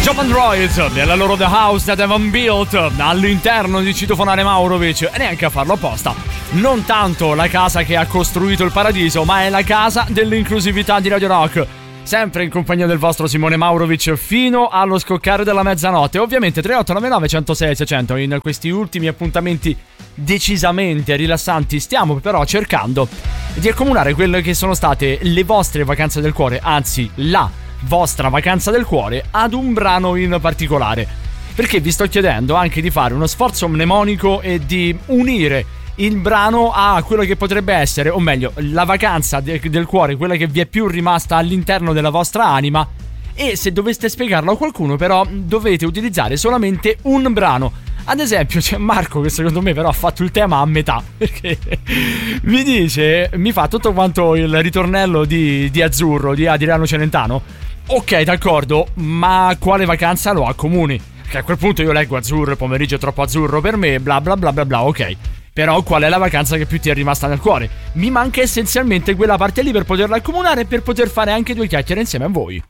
Android nella loro The House That Haven't Built all'interno di Citofonare Maurovic, e neanche a farlo apposta. Non tanto la casa che ha costruito il paradiso, ma è la casa dell'inclusività di Radio Rock, sempre in compagnia del vostro Simone Maurovic fino allo scoccare della mezzanotte. Ovviamente 3899 106 600. In questi ultimi appuntamenti decisamente rilassanti stiamo però cercando di accomunare quelle che sono state le vostre vacanze del cuore, anzi la vostra vacanza del cuore, ad un brano in particolare, perché vi sto chiedendo anche di fare uno sforzo mnemonico e di unire il brano a quello che potrebbe essere, o meglio, la vacanza del cuore, quella che vi è più rimasta all'interno della vostra anima. E se doveste spiegarlo a qualcuno, però dovete utilizzare solamente un brano. Ad esempio c'è Marco che secondo me però ha fatto il tema a metà, perché mi fa tutto quanto il ritornello di Azzurro, di Adriano Celentano. Ok, d'accordo, ma quale vacanza lo accomuni? Che a quel punto io leggo Azzurro, il pomeriggio è troppo azzurro per me, bla bla bla bla bla, ok. Però qual è la vacanza che più ti è rimasta nel cuore? Mi manca essenzialmente quella parte lì per poterla accomunare e per poter fare anche due chiacchiere insieme a voi.